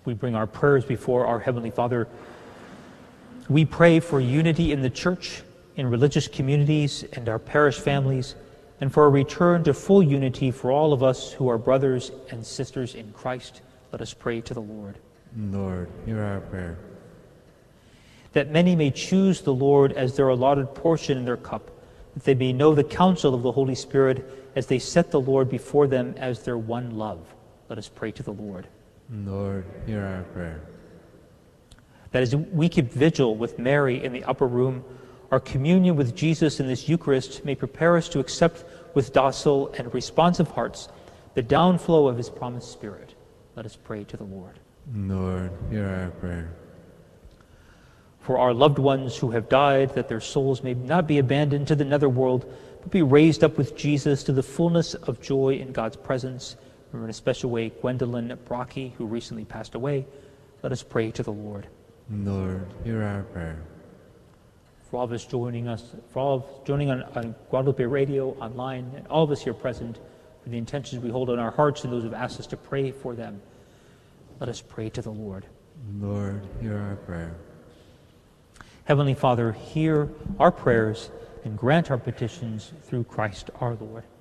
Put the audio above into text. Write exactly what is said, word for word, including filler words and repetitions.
we bring our prayers before our Heavenly Father, we pray for unity in the church, in religious communities, and our parish families, and for a return to full unity for all of us who are brothers and sisters in Christ. Let us pray to the Lord. Lord, hear our prayer. That many may choose the Lord as their allotted portion in their cup, that they may know the counsel of the Holy Spirit as they set the Lord before them as their one love. Let us pray to the Lord. Lord, hear our prayer. That as we keep vigil with Mary in the upper room, our communion with Jesus in this Eucharist may prepare us to accept with docile and responsive hearts the downflow of his promised Spirit. Let us pray to the Lord. Lord, hear our prayer. For our loved ones who have died, that their souls may not be abandoned to the netherworld, but be raised up with Jesus to the fullness of joy in God's presence. Remember in a special way Gwendolyn Brocky, who recently passed away. Let us pray to the Lord. Lord, hear our prayer. For all of us joining us, for all of us joining on, on Guadalupe Radio, online, and all of us here present, for the intentions we hold on our hearts and those who have asked us to pray for them, let us pray to the Lord. Lord, hear our prayer. Heavenly Father, hear our prayers and grant our petitions through Christ our Lord.